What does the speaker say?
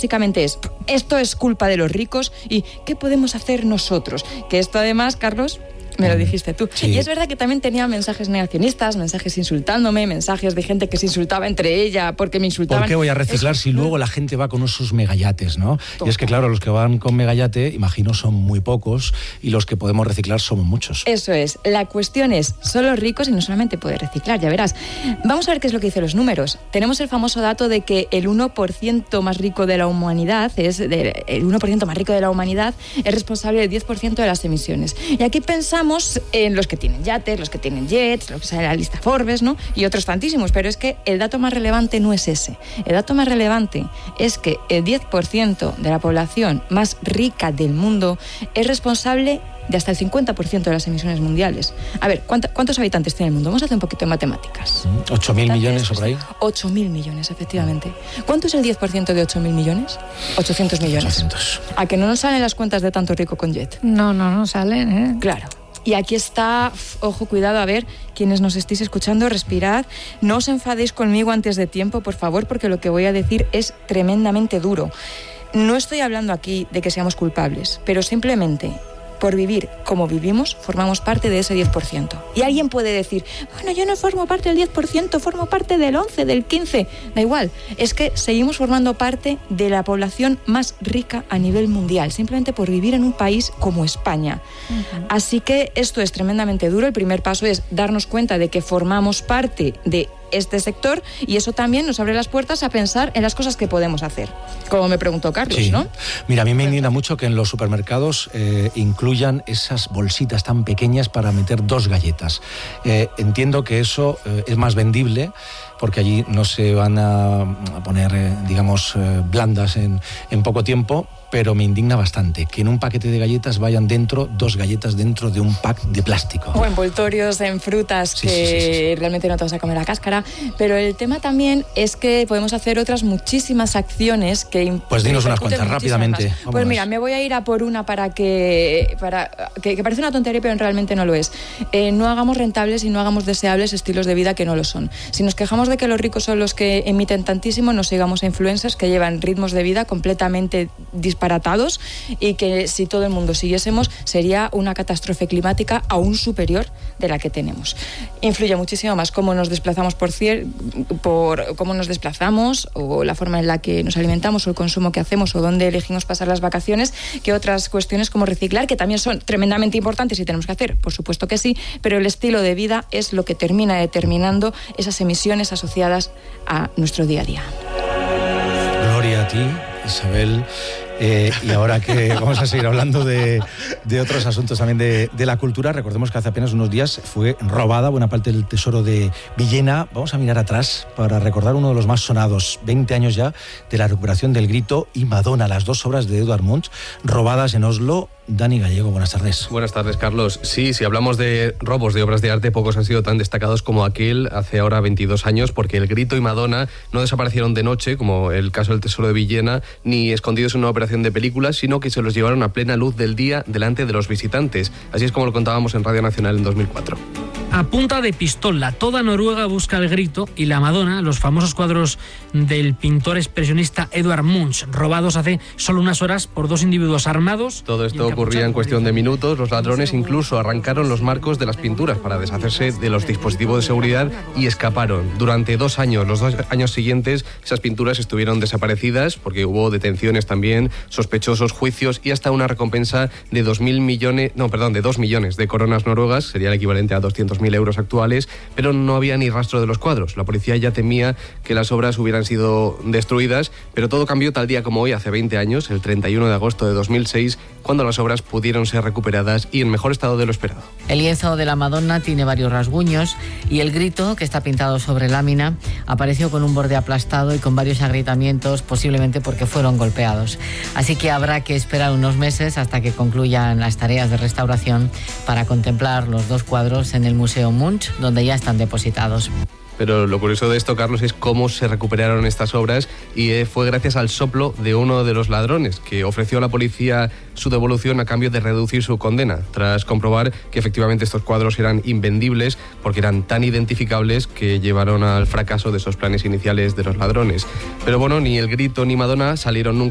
básicamente es: esto es culpa de los ricos y ¿qué podemos hacer nosotros? Que esto además, Carlos, me lo dijiste tú. Sí. Y es verdad que también tenía mensajes negacionistas, mensajes insultándome, mensajes de gente que se insultaba entre ella porque me insultaban. ¿Por qué voy a reciclar si luego la gente va con esos megayates, ¿no? Y es que, claro, los que van con megayate, imagino, son muy pocos y los que podemos reciclar somos muchos. Eso es. La cuestión es, son los ricos y no solamente puede reciclar, ya verás. Vamos a ver qué es lo que dicen los números. Tenemos el famoso dato de que el 1% más rico de la humanidad es responsable del 10% de las emisiones. Y aquí pensamos en los que tienen yates, los que tienen jets, los que sale en la lista Forbes, ¿no? Y otros tantísimos, pero es que el dato más relevante no es ese. El dato más relevante es que el 10% de la población más rica del mundo es responsable de hasta el 50% de las emisiones mundiales. A ver, ¿cuántos habitantes tiene el mundo? Vamos a hacer un poquito de matemáticas. 8.000 millones o por ahí. 8.000 millones, efectivamente. ¿Cuánto es el 10% de 8.000 millones? 800 millones. 800. ¿A que no nos salen las cuentas de tanto rico con jet? No salen, ¿eh? Claro. Y aquí está, ojo, cuidado, a ver, quienes nos estéis escuchando, respirad. No os enfadéis conmigo antes de tiempo, por favor, porque lo que voy a decir es tremendamente duro. No estoy hablando aquí de que seamos culpables, pero simplemente por vivir como vivimos, formamos parte de ese 10%. Y alguien puede decir, bueno, yo no formo parte del 10%, formo parte del 11%, del 15%. Da igual, es que seguimos formando parte de la población más rica a nivel mundial, simplemente por vivir en un país como España. Uh-huh. Así que esto es tremendamente duro. El primer paso es darnos cuenta de que formamos parte de este sector y eso también nos abre las puertas a pensar en las cosas que podemos hacer, como me preguntó Carlos, sí. ¿no? Mira, a mí me indigna mucho que en los supermercados incluyan esas bolsitas tan pequeñas para meter 2 galletas. Entiendo que eso es más vendible porque allí no se van a poner, blandas en poco tiempo, pero me indigna bastante que en un paquete de galletas vayan dentro 2 galletas dentro de un pack de plástico. O envoltorios en frutas sí. Realmente no te vas a comer la cáscara. Pero el tema también es que podemos hacer otras muchísimas acciones que... Pues dinos unas cuantas rápidamente. Pues mira, me voy a ir a por una que parece una tontería, pero realmente no lo es. No hagamos rentables y no hagamos deseables estilos de vida que no lo son. Si nos quejamos de que los ricos son los que emiten tantísimo, no sigamos a influencers que llevan ritmos de vida completamente disparatados y que si todo el mundo siguiésemos sería una catástrofe climática aún superior de la que tenemos. Influye muchísimo más cómo nos desplazamos por cómo nos desplazamos o la forma en la que nos alimentamos o el consumo que hacemos o dónde elegimos pasar las vacaciones que otras cuestiones como reciclar, que también son tremendamente importantes y tenemos que hacer, por supuesto que sí, pero el estilo de vida es lo que termina determinando esas emisiones asociadas a nuestro día a día. Gloria a ti, Isabel. Y ahora que vamos a seguir hablando de otros asuntos también de la cultura, recordemos que hace apenas unos días fue robada buena parte del tesoro de Villena. Vamos a mirar atrás para recordar uno de los más sonados, 20 años ya, de la recuperación del Grito y Madonna, las 2 obras de Edvard Munch, robadas en Oslo. Dani Gallego, buenas tardes. Buenas tardes, Carlos. Sí, si hablamos de robos de obras de arte, pocos han sido tan destacados como aquel hace ahora 22 años, porque el Grito y Madonna no desaparecieron de noche, como el caso del tesoro de Villena, ni escondidos en una operación de películas, sino que se los llevaron a plena luz del día delante de los visitantes. Así es como lo contábamos en Radio Nacional en 2004. A punta de pistola, toda Noruega busca el Grito y la Madonna, los famosos cuadros del pintor expresionista Edvard Munch, robados hace solo unas horas por 2 individuos armados. Todo esto ocurría en cuestión de minutos. Los ladrones incluso arrancaron los marcos de las pinturas para deshacerse de los dispositivos de seguridad y escaparon. Durante 2 años, los 2 años siguientes, esas pinturas estuvieron desaparecidas porque hubo detenciones también, sospechosos, juicios y hasta una recompensa de 2 millones de coronas noruegas, sería el equivalente a 200.000 euros actuales, pero no había ni rastro de los cuadros. La policía ya temía que las obras hubieran sido destruidas, pero todo cambió tal día como hoy, hace 20 años, el 31 de agosto de 2006, cuando las obras pudieron ser recuperadas y en mejor estado de lo esperado. El lienzo de la Madonna tiene varios rasguños y el Grito, que está pintado sobre lámina, apareció con un borde aplastado y con varios agrietamientos, posiblemente porque fueron golpeados. Así que habrá que esperar unos meses hasta que concluyan las tareas de restauración para contemplar los 2 cuadros en el Museo Munch, donde ya están depositados. Pero lo curioso de esto, Carlos, es cómo se recuperaron estas obras y fue gracias al soplo de uno de los ladrones que ofreció a la policía su devolución a cambio de reducir su condena, tras comprobar que efectivamente estos cuadros eran invendibles porque eran tan identificables que llevaron al fracaso de esos planes iniciales de los ladrones. Pero bueno, ni el Grito ni Madonna salieron nunca